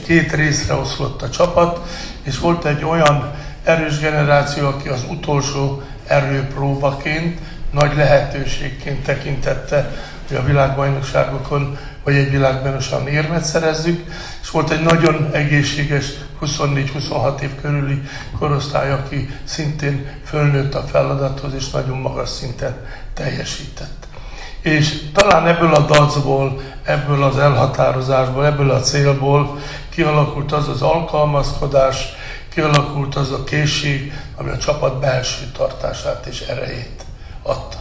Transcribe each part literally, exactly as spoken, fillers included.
két részre oszlott a csapat, és volt egy olyan erős generáció, aki az utolsó erőpróbaként, nagy lehetőségként tekintette, hogy a világbajnokságokon vagy egy világbajnokságon érmet szerezzük, és volt egy nagyon egészséges huszonnégy-huszonhat év körüli korosztály, aki szintén fölnőtt a feladathoz, és nagyon magas szinten teljesített. És talán ebből a dacból, ebből az elhatározásból, ebből a célból kialakult az az alkalmazkodás, kialakult az a készség, ami a csapat belső tartását és erejét adta.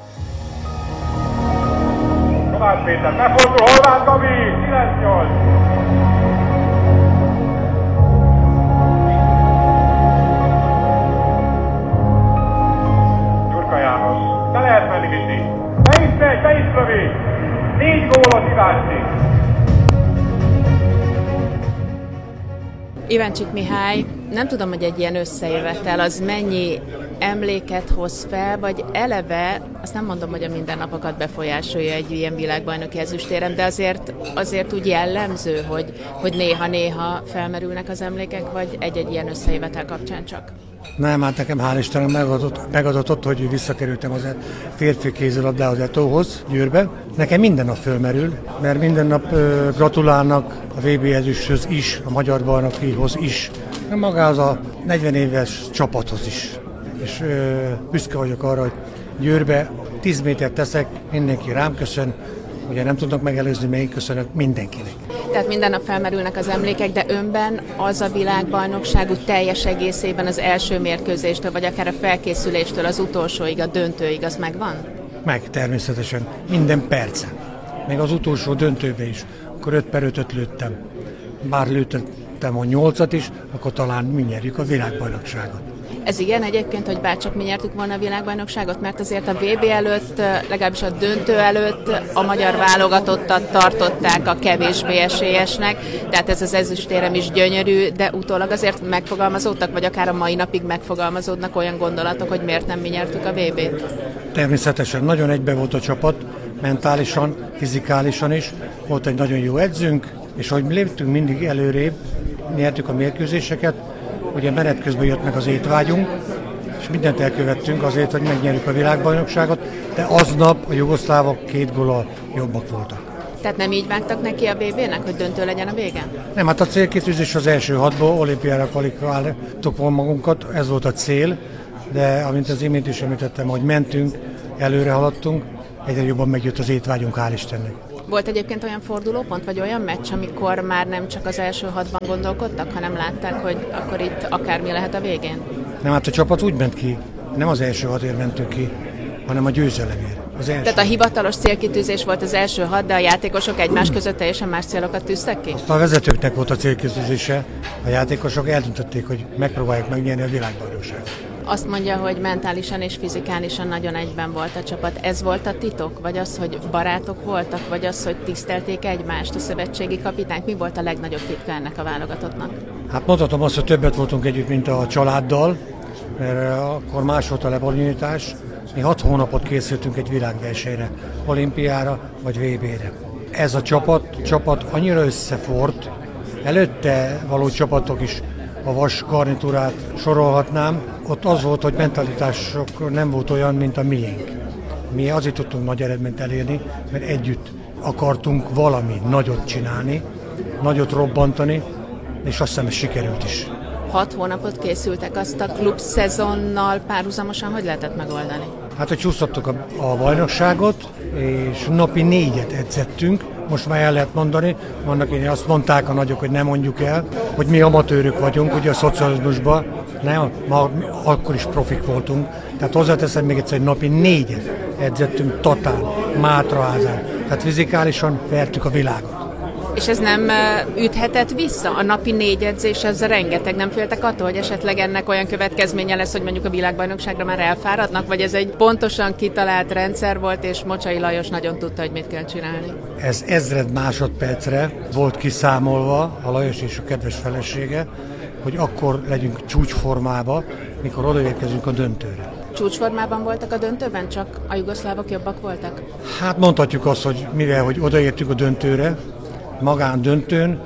Kovács Péter, befordul Horváth Gabi, kilenc nyolc. Gyurka János, be lehet menni viszi. Be is megy, be is lövi. Négy gólos Iváncsik. Iváncsik Mihály, nem tudom, hogy egy ilyen összejövetel az mennyi emléket hoz fel, vagy eleve, azt nem mondom, hogy a mindennapokat befolyásolja egy ilyen világbajnoki ezüstérem, de azért, azért úgy jellemző, hogy, hogy néha-néha felmerülnek az emlékek, vagy egy-egy ilyen összejövetel kapcsán csak. Nem, hát nekem hál' Istennek megadatott, megadatott, hogy visszakerültem az férfi kézilabdához Etóhoz, Győrbe. Nekem minden nap fölmerül, mert minden nap ö, gratulálnak a vé bé ezüsthöz is, a magyar bajnokihoz is, magához a negyven éves csapathoz is. És ö, büszke vagyok arra, hogy Győrbe tíz métert teszek, mindenki rám köszön, ugye nem tudnak megelőzni, még én köszönök mindenkinek. Tehát minden nap felmerülnek az emlékek, de önben az a világbajnokság úgy teljes egészében az első mérkőzéstől, vagy akár a felkészüléstől az utolsóig, a döntőig, az megvan? Meg természetesen, minden percen. Még az utolsó döntőbe is, akkor öt per ötöt lőttem. Bár lőttem a nyolcat is, akkor talán mi nyerjük a világbajnokságot. Ez igen egyébként, hogy bárcsak mi nyertük volna a világbajnokságot, mert azért a vé bé előtt, legalábbis a döntő előtt a magyar válogatottat tartották a kevésbé esélyesnek, tehát ez az ezüstérem is gyönyörű, de utólag azért megfogalmazódtak, vagy akár a mai napig megfogalmazódnak olyan gondolatok, hogy miért nem mi nyertük a vé bét? Természetesen nagyon egybe volt a csapat, mentálisan, fizikálisan is, volt egy nagyon jó edzőnk, és ahogy léptünk mindig előrébb, nyertük a mérkőzéseket, ugye menet közben jött meg az étvágyunk, és mindent elkövettünk azért, hogy megnyerjük a világbajnokságot, de aznap a jugoszlávok két góllal jobbak voltak. Tehát nem így vágtak neki a vé bének, hogy döntő legyen a vége? Nem, hát a célkitűzés az első hatból, olimpiára kvalifikáltuk volna magunkat, ez volt a cél, de amint az imént is említettem, hogy mentünk, előre haladtunk, egyre jobban megjött az étvágyunk, hál' Istennek. Volt egyébként olyan fordulópont, vagy olyan meccs, amikor már nem csak az első hatban gondolkodtak, hanem látták, hogy akkor itt akármi lehet a végén? Nem, hát a csapat úgy ment ki, nem az első hatért mentünk ki, hanem a győzelemért. Az első. Tehát a hivatalos célkitűzés volt az első hat, de a játékosok egymás között teljesen más célokat tűztek ki? Azt a vezetőknek volt a célkitűzése, a játékosok eldöntötték, hogy megpróbálják megnyerni a világbajnokságot. Azt mondja, hogy mentálisan és fizikálisan nagyon egyben volt a csapat. Ez volt a titok? Vagy az, hogy barátok voltak? Vagy az, hogy tisztelték egymást, a szövetségi kapitányt? Mi volt a legnagyobb titka ennek a válogatottnak? Hát mondhatom azt, hogy többet voltunk együtt, mint a családdal, mert akkor más volt a lebonyolítás. Mi hat hónapot készültünk egy világversenyre, olimpiára vagy vé bére. Ez a csapat, csapat annyira összefort, előtte való csapatok is, a vas garnitúrát sorolhatnám, ott az volt, hogy mentalitások nem volt olyan, mint a miénk. Mi azért tudtunk nagy eredményt elérni, mert együtt akartunk valami nagyot csinálni, nagyot robbantani, és azt hiszem, ez sikerült is. Hat hónapot készültek, azt a klub szezonnal párhuzamosan hogy lehetett megoldani? Hát, hogy csúsztattuk a, a bajnokságot, és napi négyet edzettünk, most már el lehet mondani, vannak én azt mondták a nagyok, hogy nem mondjuk el, hogy mi amatőrök vagyunk, ugye a szocializmusban, nem, ma akkor is profik voltunk, tehát hozzáteszem még egyszer, hogy napi négyet edzettünk Tatán, Mátraházán, tehát fizikálisan vertük a világot. És ez nem üthetett vissza? A napi négy edzés, ez rengeteg. Nem féltek attól, hogy esetleg ennek olyan következménye lesz, hogy mondjuk a világbajnokságra már elfáradnak? Vagy ez egy pontosan kitalált rendszer volt, és Mocsai Lajos nagyon tudta, hogy mit kell csinálni? Ez ezred másodpercre volt kiszámolva, a Lajos és a kedves felesége, hogy akkor legyünk csúcsformába, mikor odaérkezünk a döntőre. Csúcsformában voltak a döntőben, csak a jugoszlávok jobbak voltak? Hát mondhatjuk azt, hogy mivel hogy odaértünk a döntőre, magán döntőn,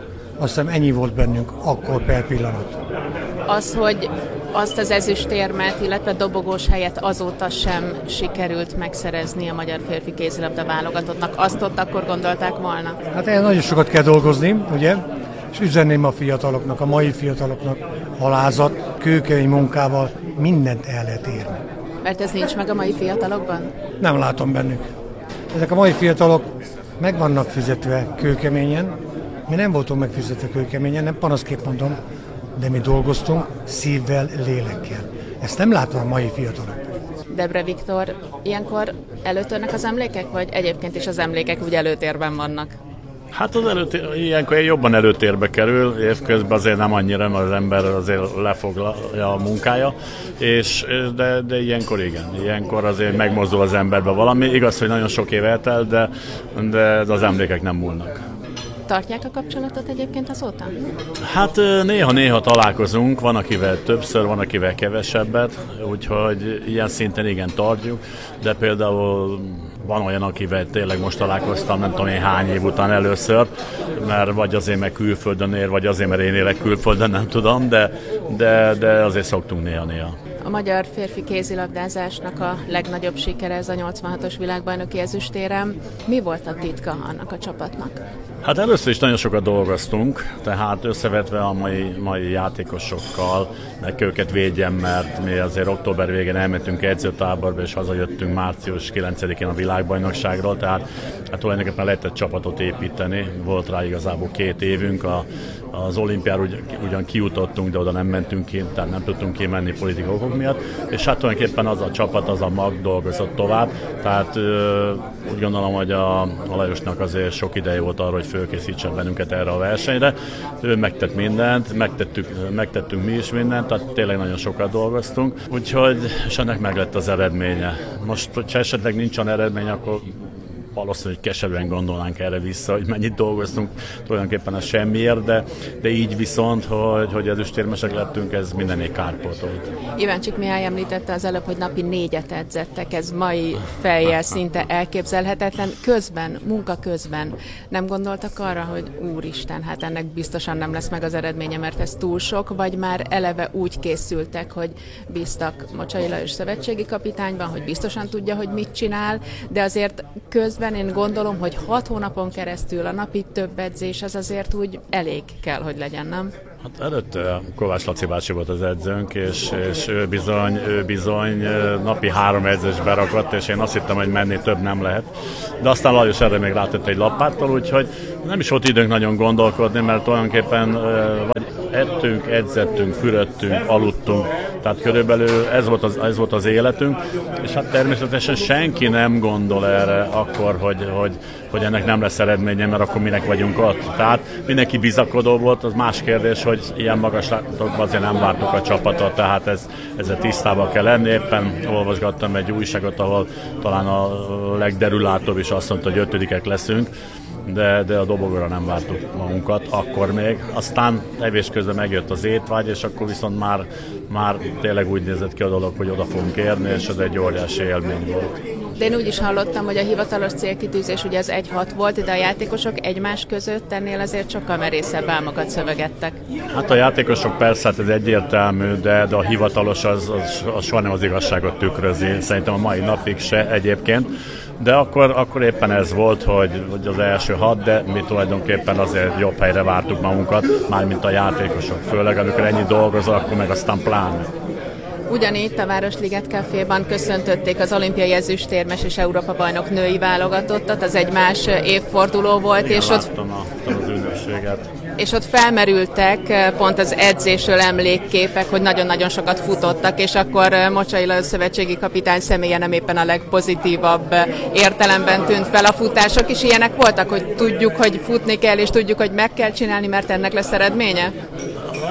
Azt hiszem ennyi volt bennünk akkor per pillanat. Az, hogy azt az ezüstérmet, illetve dobogós helyet azóta sem sikerült megszerezni a magyar férfi kézilabda válogatottnak. Azt ott akkor gondolták volna? Hát ehhez nagyon sokat kell dolgozni, ugye? És üzenném a fiataloknak, a mai fiataloknak alázat, kőkemény munkával mindent el lehet érni. Mert ez nincs meg a mai fiatalokban? Nem látom bennük. Ezek a mai fiatalok meg vannak fizetve kőkeményen, mi nem voltunk megfizetve kőkeményen, nem panaszképp mondom, de mi dolgoztunk szívvel, lélekkel. Ezt nem látom a mai fiatalok. Debre Viktor, ilyenkor előtörnek az emlékek, vagy egyébként is az emlékek úgy előtérben vannak? Hát az előtér, ilyenkor jobban előtérbe kerül, évközben azért nem annyira, mert az ember azért lefoglalja a munkája, és, de, de ilyenkor igen, ilyenkor azért megmozdul az emberbe valami. Igaz, hogy nagyon sok év eltelt, de, de az emlékek nem múlnak. Tartják a kapcsolatot egyébként azóta? Hát néha-néha találkozunk, van akivel többször, van akivel kevesebbet, úgyhogy ilyen szinten igen tartjuk, de például van olyan, akivel tényleg most találkoztam, nem tudom én hány év után először, mert vagy azért, mert külföldön ér, vagy azért, mert én élek külföldön, nem tudom, de, de, de azért szoktunk néha-néha. A magyar férfi kézilabdázásnak a legnagyobb sikere ez a nyolcvanhatos világbajnoki ezüstérem. Mi volt a titka annak a csapatnak? Hát először is nagyon sokat dolgoztunk, tehát összevetve a mai, mai játékosokkal, meg őket védjem, mert mi azért október végén elmentünk edzőtáborba, és hazajöttünk március kilencedikén a világbajnokságról, tehát hát tulajdonképpen lehetett csapatot építeni, volt rá igazából két évünk, a, az olimpiára ugy, ugyan kijutottunk, de oda nem mentünk ki, tehát nem tudtunk kimenni politikai okok miatt, és hát tulajdonképpen az a csapat, az a mag dolgozott tovább, tehát ö, úgy gondolom, hogy a, a Lajosnak azért sok ideje volt arra, hogy fölkészítsen bennünket erre a versenyre. Ő megtett mindent, megtettük, megtettünk mi is mindent, tehát tényleg nagyon sokat dolgoztunk, úgyhogy és ennek meg lett az eredménye. Most, ha esetleg nincsen eredmény, akkor valószínűleg keserűen gondolnánk erre vissza, hogy mennyit dolgoztunk, tulajdonképpen ez semmiért, de, de így viszont, hogy, hogy ezüstérmesek lettünk, ez mindenék kárpótolt. Iváncsik Mihály említette az előbb, hogy napi négyet edzettek, ez mai fejjel szinte elképzelhetetlen. Közben, munka közben nem gondoltak arra, hogy úristen, hát ennek biztosan nem lesz meg az eredménye, mert ez túl sok, vagy már eleve úgy készültek, hogy bíztak Mocsai Lajos szövetségi kapitányban, hogy biztosan tudja, hogy mit csinál, de azért közben én gondolom, hogy hat hónapon keresztül a napi több edzés az azért úgy elég kell, hogy legyen, nem? Hát előtte Kovács Laci bácsi volt az edzőnk, és, és ő, bizony, ő bizony napi három edzés berakott, és én azt hittem, hogy menni több nem lehet. De aztán Lajos erre még rátett egy lapáttal, úgyhogy nem is volt időnk nagyon gondolkodni, mert tulajdonképpen vagy ettünk, edzettünk, fürödtünk, aludtunk, tehát körülbelül ez volt, az, ez volt az életünk, és hát természetesen senki nem gondol erre akkor, hogy, hogy, hogy ennek nem lesz eredménye, mert akkor minek vagyunk ott. Tehát mindenki bizakodó volt, az más kérdés, hogy ilyen magaslatokban azért nem vártuk a csapatot, tehát ez, ezzel tisztában kell lenni. Éppen olvasgattam egy újságot, ahol talán a legderülátóbb is azt mondta, hogy ötödikek leszünk, de, de a dobogóra nem vártuk magunkat, akkor még. Aztán evés közben megjött az étvágy, és akkor viszont már, már tényleg úgy nézett ki a dolog, hogy oda fogunk érni, és ez egy óriási élmény volt. De én úgy is hallottam, hogy a hivatalos célkitűzés ugye az egy hat volt, de a játékosok egymás között ennél azért sokkal merészebb álmokat szövegettek. Hát a játékosok persze, hát ez egyértelmű, de, de a hivatalos az, az, az soha nem az igazságot tükrözi. Szerintem a mai napig se egyébként. De akkor, akkor éppen ez volt, hogy, hogy az első hat, de mi tulajdonképpen azért jobb helyre vártuk magunkat, mármint a játékosok. Főleg amikor ennyi dolgozol, akkor meg aztán pláne. Ugyanígy a Városliget Caféban köszöntötték az olimpiai ezüstérmes és Európa-bajnok női válogatottat, az egy más évforduló volt, igen, és ott, a, az ünnepséget. és ott felmerültek pont az edzésről emlékképek, hogy nagyon-nagyon sokat futottak, és akkor Mocsai Lajos szövetségi kapitány személye nem éppen a legpozitívabb értelemben tűnt fel. A futások is ilyenek voltak, hogy tudjuk, hogy futni kell, és tudjuk, hogy meg kell csinálni, mert ennek lesz eredménye?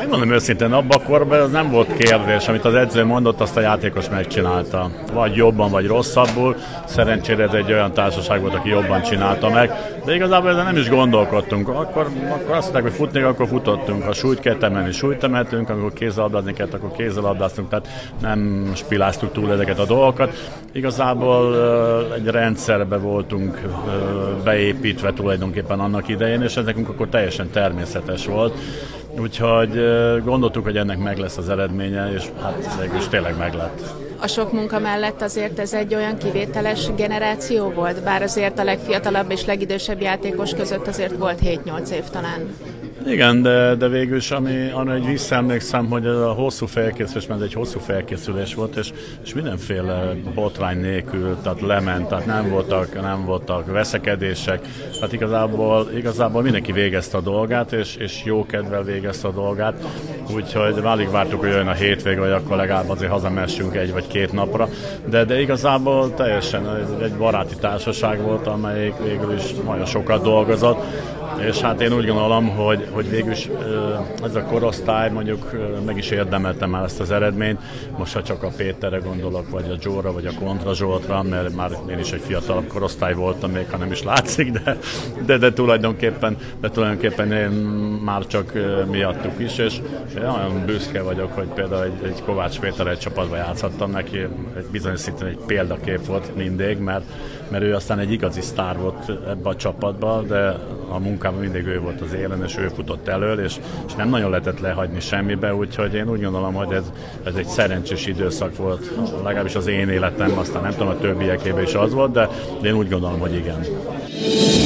Mondom őszintén, abban a korban az nem volt kérdés, amit az edző mondott, azt a játékos megcsinálta. Vagy jobban, vagy rosszabbul. Szerencsére ez egy olyan társaság volt, aki jobban csinálta meg. De igazából ezzel nem is gondolkodtunk. Akkor, akkor azt mondták, hogy futni, akkor futottunk. Ha súlyt kellett emelni, súlyt emeltünk, amikor kézzelabdázni kellett, akkor kézzelabdáztunk. Tehát nem spiláztuk túl ezeket a dolgokat. Igazából egy rendszerbe voltunk beépítve tulajdonképpen annak idején, és ez nekünk akkor teljesen természetes volt. Úgyhogy gondoltuk, hogy ennek meg lesz az eredménye, és hát végülis tényleg meg lett. A sok munka mellett azért ez egy olyan kivételes generáció volt, bár azért a legfiatalabb és legidősebb játékos között azért volt hét-nyolc év talán. Igen, de, de végül is, ami, arra egy visszaemlékszem, hogy ez a hosszú felkészülés, mert ez egy hosszú felkészülés volt, és, és mindenféle botrány nélkül, tehát lement, tehát nem voltak, nem voltak veszekedések, tehát igazából, igazából mindenki végezte a dolgát, és, és jó kedvel végezte a dolgát, úgyhogy alig vártuk, hogy olyan a hétvége, hogy akkor legalább azért hazamessünk egy vagy két napra, de, de igazából teljesen egy baráti társaság volt, amelyik végül is nagyon sokat dolgozott, és hát én úgy gondolom, hogy, hogy végülis ez a korosztály mondjuk meg is érdemelte már ezt az eredményt. Most ha csak a Péterre gondolok, vagy a Joe-ra, vagy a Kontra Zsoltra, mert már én is egy fiatalabb korosztály voltam még, ha nem is látszik, de, de, de, tulajdonképpen, de tulajdonképpen én már csak miattuk is, és nagyon büszke vagyok, hogy például egy, egy Kovács Péter egy csapatban játszhattam neki, egy bizonyos szinten egy példakép volt mindig, mert, mert ő aztán egy igazi sztár volt ebbe a csapatba, de a munkában mindig ő volt az élen, és ő futott elől, és, és nem nagyon lehetett lehagyni semmibe, úgyhogy én úgy gondolom, hogy ez, ez egy szerencsés időszak volt, legalábbis az én életem, aztán nem tudom, a többiekében is az volt, de én úgy gondolom, hogy igen.